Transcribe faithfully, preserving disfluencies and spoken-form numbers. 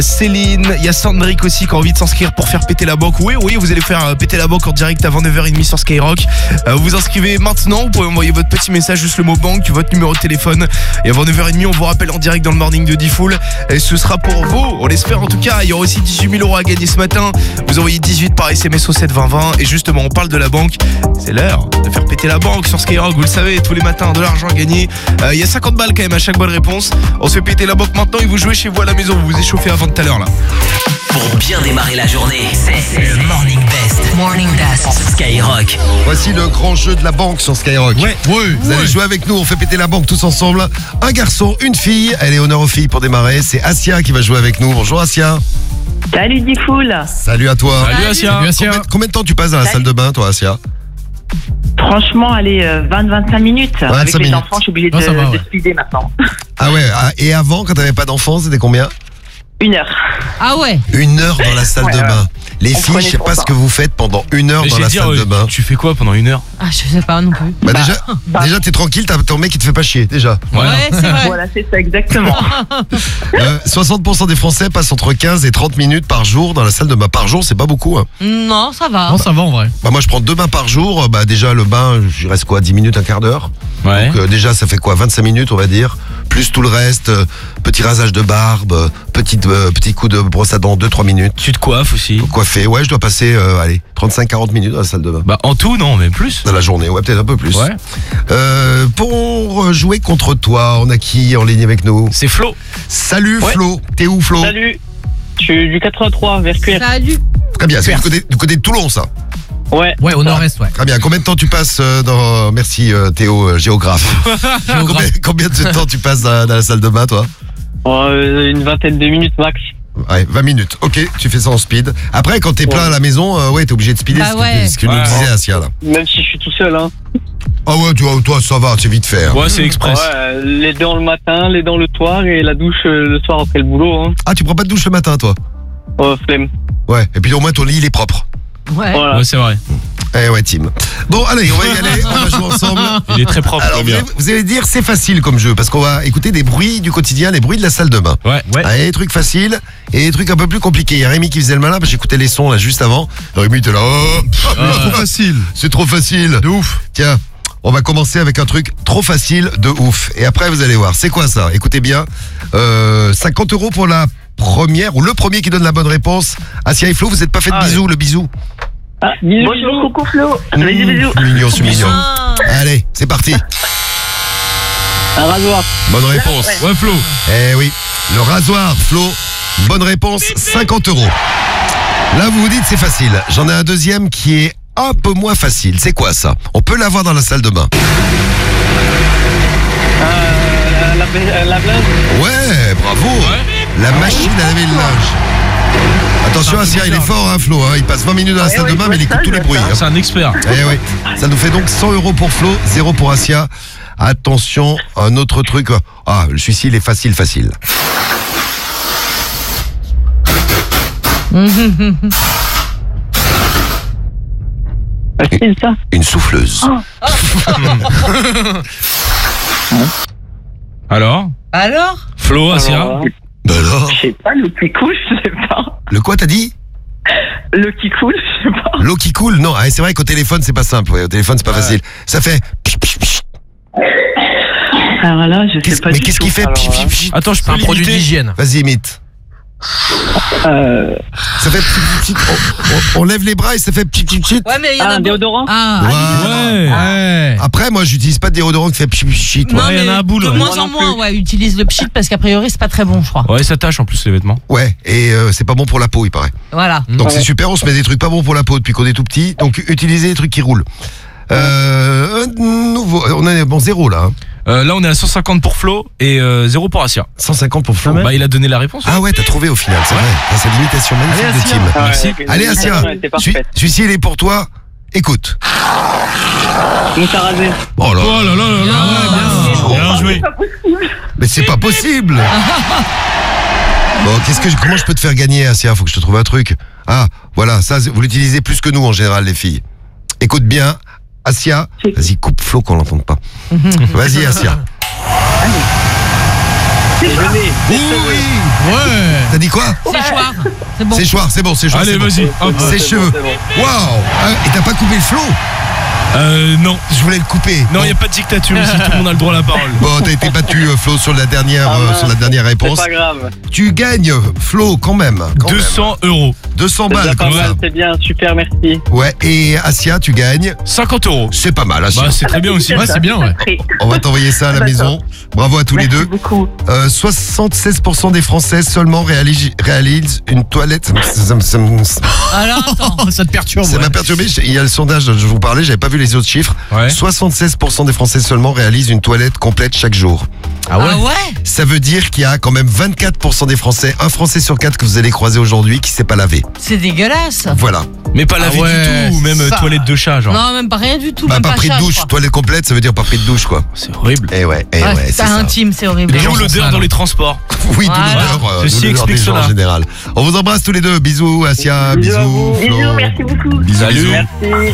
Céline, il y a Sandrick aussi qui a envie de s'inscrire pour faire péter la banque. Oui, oui, vous allez faire péter la banque en direct avant neuf heures trente sur Skyrock. Euh, vous vous inscrivez maintenant, vous pouvez envoyer votre petit message, juste le mot banque, votre numéro de téléphone. Et avant neuf heures trente, on vous rappelle en direct dans le morning de Diffoul. Et ce sera pour vous, on l'espère en tout cas. Il y aura aussi dix-huit mille euros à gagner ce matin. Vous envoyez dix-huit par S M S au sept vingt vingt. Et justement, on parle de la banque. C'est l'heure de faire péter la banque sur Skyrock, vous le savez, tous les matins, de l'argent à gagner. Euh, Il y a cinquante balles quand même à chaque bonne réponse. On se fait péter la banque maintenant et vous jouez chez vous à la maison. Vous vous échauffez avant tout à l'heure là. Pour bien démarrer la journée, c'est le Morning Best. Morning Best sur Skyrock. Voici le grand jeu de la banque sur Skyrock. Ouais. Oui, vous Ouais. allez jouer avec nous, on fait péter la banque tous ensemble. Un garçon, une fille, elle est honneur aux filles pour démarrer. C'est Asia qui va jouer avec nous. Bonjour Asia. Salut Diffoul. Salut à toi. Salut Asia. Combien, combien de temps tu passes dans la Salut. salle de bain toi Asia? Franchement, allez, euh, vingt à vingt-cinq minutes. Avec vingt-cinq les minutes. enfants, je suis obligée de, Ah, ça va, de ouais. speeder maintenant. Ah ouais, ah, et avant quand t'avais pas d'enfants c'était combien? Une heure. Ah ouais. Une heure dans la salle Ouais, de ouais. bain. Les On filles, prenait je sais son pas ce temps. que vous faites pendant une heure Mais dans j'ai la dit, salle euh, de bain. tu fais quoi pendant une heure? Ah, je sais pas non plus. Bah, déjà, bah. déjà t'es tranquille, t'as ton mec qui te fait pas chier déjà. Ouais, c'est vrai. Voilà, c'est ça, exactement. Euh, soixante pour cent des Français passent entre quinze et trente minutes par jour dans la salle de bain. Par jour, c'est pas beaucoup. Hein. Non, ça va. Non, ça va en vrai. Bah moi je prends deux bains par jour. Bah déjà le bain, j'y reste quoi, dix minutes, un quart d'heure. Ouais. Donc euh, déjà ça fait quoi, vingt-cinq minutes on va dire. Plus tout le reste, euh, petit rasage de barbe, euh, petite, euh, petit coup de brosse à dents, deux trois minutes. Tu te coiffes aussi? Coiffé, ouais je dois passer, euh, allez, trente-cinq à quarante minutes dans la salle de bain. Bah en tout non, mais plus. Dans la journée, ouais peut-être un peu plus. Ouais. Euh, pour jouer contre toi, on a qui en ligne avec nous? C'est Flo. Salut Ouais. Flo, t'es où Flo? Salut, je suis du quatre-vingt-trois vers Cuers. Salut. Très bien, c'est du côté, du côté de Toulon ça. Ouais. Ouais, au nord-est, ouais. Très bien. Combien de temps tu passes euh, dans... Merci euh, Théo, euh, géographe. combien, combien de temps tu passes dans, dans la salle de bain, toi? Oh, euh, une vingtaine de minutes max. Ouais, vingt minutes. Ok, tu fais ça en speed. Après, quand t'es plein Ouais. à la maison, euh, ouais, t'es obligé de speeder. Bah ce que, ouais. ce que Ouais. nous disait Asia, là. Même si je suis tout seul, hein. Ah ouais, tu vois, toi, ça va, c'est vite fait. hein. Ouais, c'est express. Ouais, euh, les dents le matin, les dents le soir et la douche euh, le soir après le boulot, hein. Ah, tu prends pas de douche le matin, toi? Oh, flemme. Ouais, et puis au moins ton lit, il est propre. Ouais. Voilà. Ouais, c'est vrai. Eh ouais, Tim. Bon, allez, on va y aller, on va jouer ensemble. Il est très propre. Alors, très vous bien. allez, vous allez dire, c'est facile comme jeu, parce qu'on va écouter des bruits du quotidien, les bruits de la salle de bain. Ouais. Ouais. Ah, il y a des trucs faciles et des trucs un peu plus compliqués. Il y a Rémi qui faisait le malin parce que j'écoutais les sons là juste avant. Rémi était là. Oh, c'est trop facile. C'est trop facile. De ouf. Tiens, on va commencer avec un truc trop facile de ouf. Et après vous allez voir. C'est quoi ça? Écoutez bien. Euh, cinquante euros pour la première ou le premier qui donne la bonne réponse. Asia et Flo, vous n'êtes pas fait de Ah, bisous, le bisou. Ah, bisous, Bonjour, bisous. coucou Flo. Mmh, Bisous, bisous. c'est mignon, c'est mignon. Ah. Allez, c'est parti. Un rasoir. Bonne réponse. Ouais, Flo. Eh oui, le rasoir, Flo. Bonne réponse, cinquante euros. Là, vous vous dites, c'est facile. J'en ai un deuxième qui est un peu moins facile. C'est quoi ça? On peut l'avoir dans la salle de bain. Euh, la, la, la blinde. Ouais, bravo. La machine à laver le linge. Attention, Asia, il est fort, hein, Flo. hein. Il passe vingt minutes dans la Ouais, salle de ouais, bain, je mais il vois écoute ça, tous je les vois bruits. ça. hein. C'est un expert. Eh oui, ça nous fait donc cent euros pour Flo, zéro pour Asia. Attention, un autre truc. Ah, celui-ci, il est facile, facile. Facile, ça. Une souffleuse. Alors Alors Flo, Asia. Alors, Ben alors, Je sais pas, l'eau qui coule, je sais pas. le quoi t'as dit? L'eau qui coule, je sais pas. L'eau qui coule? Non, ah, c'est vrai qu'au téléphone, c'est pas simple. Ouais, au téléphone, c'est pas facile. Ça fait... pch, pch, pch. Alors là, je sais Qu'est-ce- pas mais du qu'est-ce tout. qu'il fait? Alors, Pch, pch, pch. Attends, je C'est peux un produit l'imiter. d'hygiène. Vas-y, imite. euh, Ça fait... pch, pch, pch. On, on- on lève les bras et ça fait... pch, pch, pch. Ouais, mais il y en ah, a un beaucoup. déodorant. Ah, Ouais. Ouais. Ouais. Après, moi, j'utilise pas de déodorant qui fait... pch, pch, pch, non, moi. Ouais, il y en mais a un bout, de là. moins Moi en non moins, plus. ouais, utilise le pchit parce qu'a priori, c'est pas très bon, je crois. Ouais, ça tâche en plus les vêtements. Ouais, et euh, c'est pas bon pour la peau, il paraît. Voilà. Donc Ouais. c'est super, on se met des trucs pas bons pour la peau depuis qu'on est tout petit. Donc utilisez des trucs qui roulent. Euh, un nouveau... On est bon, zéro, là. hein. Euh, là, on est à cent cinquante pour Flo et euh, zéro pour Asia. cent cinquante pour Flo. Bah, il a donné la réponse. Ah ouais, t'as trouvé au final, c'est vrai. C'est l'imitation magnifique Allez, de Asia. Tim. Ah ouais, Merci. ok. Allez, Asia, Ouais, c'est celui- parfait. celui-ci, il est pour toi. Écoute. Mousse à raser. Oh là, Oh là là là là. Bien. Ouais, bien. Bien joué. mais c'est pas possible. Bon, qu'est-ce que je- comment je peux te faire gagner, Asia? Faut que je te trouve un truc. Ah, voilà, ça, vous l'utilisez plus que nous en général, les filles. Écoute bien, Asia. Vas-y, coupe Flo qu'on l'entende pas. Vas-y, Asia. Venez. Oui, oui. Ouais. T'as dit quoi? Séchoir. C'est bon. Séchoir, c'est bon, séchoir. Allez, c'est bon. vas-y. Hop. Ses C'est cheveux. bon, c'est bon. Waouh. Ah, et t'as pas coupé le flot? Euh, non. Je voulais le couper. Non, il n'y a pas de dictature ici, tout le monde a le droit à la parole. Bon, t'as été battu, euh, Flo, sur la dernière, Ah, euh, mince. sur la dernière C'est réponse. pas grave. Tu gagnes, Flo, quand même. quand deux cents euros. même. deux cents C'est déjà balles, pas comme ça. mal, c'est bien, super, merci. Ouais, et Asia, tu gagnes. cinquante euros. C'est pas mal, Asia. Bah, c'est très bien aussi. Ouais, c'est bien, ouais. On va t'envoyer ça à la D'accord. maison. Bravo à tous les deux. beaucoup. Euh, soixante-seize pour cent des Français seulement réalisent, réalisent une toilette. Ça, me- ça me- ça Alors, attends. Oh, ça te perturbe. ça ouais. m'a perturbé. Il y a le sondage dont je vous parlais, j'avais pas vu les autres chiffres. Ouais. soixante-seize pour cent des Français seulement réalisent une toilette complète chaque jour. Ah ouais. Ah ouais? Ça veut dire qu'il y a quand même vingt-quatre pour cent des Français, un Français sur quatre que vous allez croiser aujourd'hui qui s'est pas lavé. C'est dégueulasse. Voilà. Mais pas Ah lavé ouais, du tout, ou même euh, ça. toilette de chat, genre. Non, même pas rien du tout. Bah, même pas pris de chat, je douche. crois. Toilette complète, ça veut dire pas pris de douche, quoi. C'est horrible. Eh ouais, eh Ouais, ouais, c'est c'est ça. intime, c'est horrible. Les gens D'où sont l'odeur sales. dans les transports. Oui, d'où Voilà. l'odeur, euh, Ceci d'où l'odeur explique des gens cela. en général. On vous embrasse tous les deux. Bisous, Asia, Bisous à bisous, vous. Flo. Bisous, merci beaucoup. Bisous, Salut. bisous. Merci.